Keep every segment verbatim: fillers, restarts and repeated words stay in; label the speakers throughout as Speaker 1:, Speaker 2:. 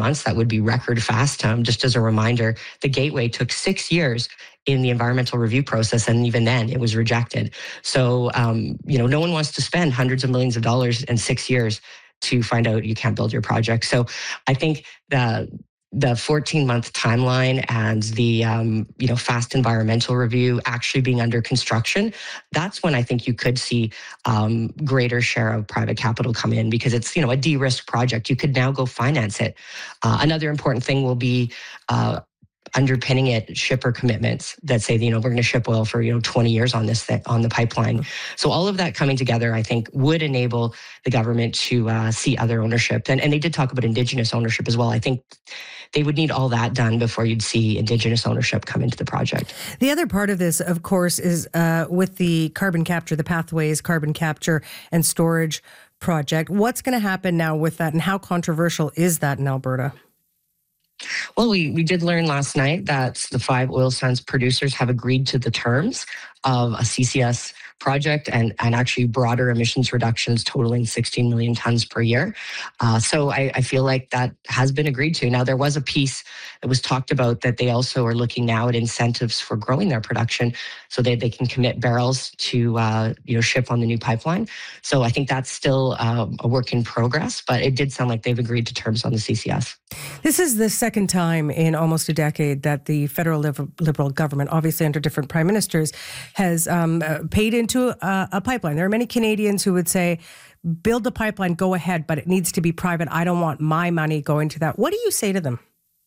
Speaker 1: months, that would be record fast. Um, just as a reminder, the Gateway took six years in the environmental review process, and even then it was rejected. So, um, you know, no one wants to spend hundreds of millions of dollars in six years to find out you can't build your project. So I think the the fourteen-month timeline and the um, you know fast environmental review actually being under construction, that's when I think you could see um, greater share of private capital come in, because it's you know a de-risk project. You could now go finance it. Uh, another important thing will be uh, underpinning it shipper commitments that say, you know, we're going to ship oil for, you know, twenty years on this, th- on the pipeline. So all of that coming together, I think, would enable the government to uh, see other ownership. And, and they did talk about Indigenous ownership as well. I think they would need all that done before you'd see Indigenous ownership come into the project.
Speaker 2: The other part of this, of course, is uh, with the carbon capture, the Pathways Carbon Capture and Storage Project. What's going to happen now with that, and how controversial is that in Alberta?
Speaker 1: Well, we, we did learn last night that the five oil sands producers have agreed to the terms of a C C S project and, and actually broader emissions reductions totaling sixteen million tons per year. Uh, so I, I feel like that has been agreed to. Now, there was a piece that was talked about that they also are looking now at incentives for growing their production so that they can commit barrels to uh, you know ship on the new pipeline. So I think that's still uh, a work in progress, but it did sound like they've agreed to terms on the C C S.
Speaker 2: This is the second time in almost a decade that the federal Liberal government, obviously under different prime ministers, has um, uh, paid into a, a pipeline. There are many Canadians who would say, build the pipeline, go ahead, but it needs to be private. I don't want my money going to that. What do you say to them?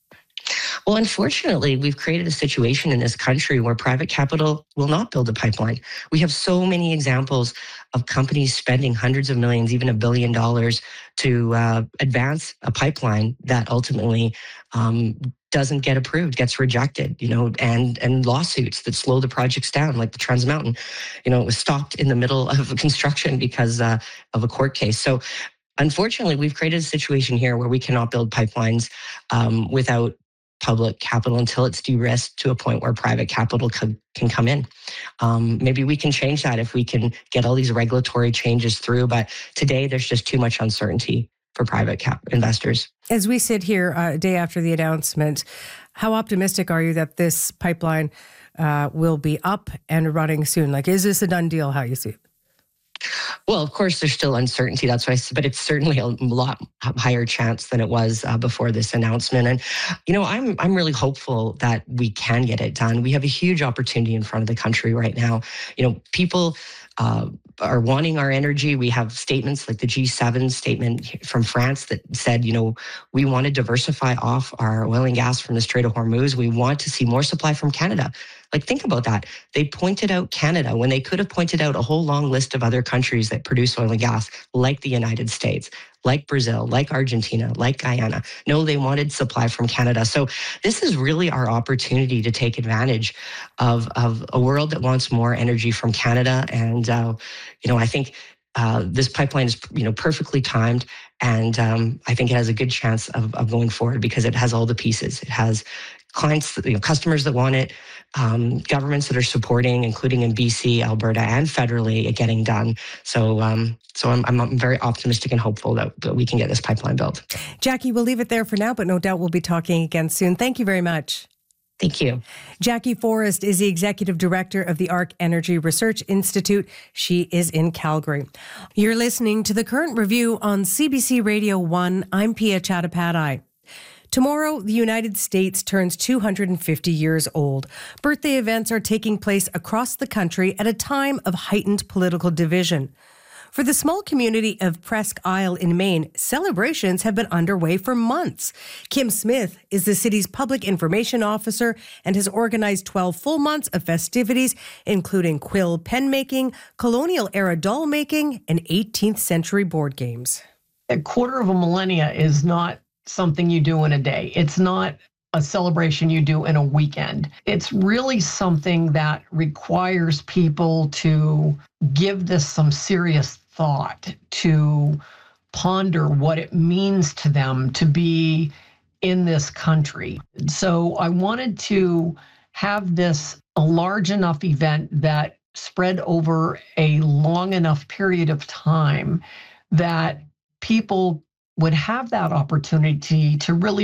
Speaker 1: Well, unfortunately, we've created a situation in this country where private capital will not build a pipeline. We have so many examples of companies spending hundreds of millions, even a billion dollars to uh, advance a pipeline that ultimately um, doesn't get approved, gets rejected, you know, and and lawsuits that slow the projects down, like the Trans Mountain. You know, it was stopped in the middle of construction because uh, of a court case. So unfortunately, we've created a situation here where we cannot build pipelines um, without public capital until it's de-risked to a point where private capital can, can come in. Um, maybe we can change that if we can get all these regulatory changes through, but today there's just too much uncertainty for private cap investors.
Speaker 2: As we sit here uh, a day after the announcement, how optimistic are you that this pipeline uh, will be up and running soon? Like, is this a done deal, how you see it?
Speaker 1: Well, of course, there's still uncertainty. That's why, I, but it's certainly a lot higher chance than it was uh, before this announcement. And you know, I'm I'm really hopeful that we can get it done. We have a huge opportunity in front of the country right now. You know, people uh, are wanting our energy. We have statements like the G seven statement from France that said, you know, we want to diversify off our oil and gas from the Strait of Hormuz. We want to see more supply from Canada. Like, think about that. They pointed out Canada when they could have pointed out a whole long list of other countries that produce oil and gas, like the United States, like Brazil, like Argentina, like Guyana. No, they wanted supply from Canada. So this is really our opportunity to take advantage of, of a world that wants more energy from Canada. And, uh, you know, I think uh, this pipeline is, you know, perfectly timed. And um, I think it has a good chance of, of going forward because it has all the pieces. It has clients, you know, customers that want it, um, governments that are supporting, including in B C, Alberta, and federally, it getting done. So, um, so I'm, I'm very optimistic and hopeful that, that we can get this pipeline built.
Speaker 2: Jackie, we'll leave it there for now, but no doubt we'll be talking again soon. Thank you very much.
Speaker 1: Thank you.
Speaker 2: Jackie Forrest is the Executive Director of the ARC Energy Research Institute. She is in Calgary. You're listening to The Current Review on C B C Radio one. I'm Pia Chattopadhyay. Tomorrow, the United States turns two hundred fifty years old. Birthday events are taking place across the country at a time of heightened political division. For the small community of Presque Isle in Maine, celebrations have been underway for months. Kim Smith is the city's public information officer and has organized twelve full months of festivities, including quill pen making, colonial-era doll making, and eighteenth century board games.
Speaker 3: A quarter of a millennia is not something you do in a day. It's not a celebration you do in a weekend. It's really something that requires people to give this some serious thought, to ponder what it means to them to be in this country. So I wanted to have this a large enough event that spread over a long enough period of time that people would have that opportunity to really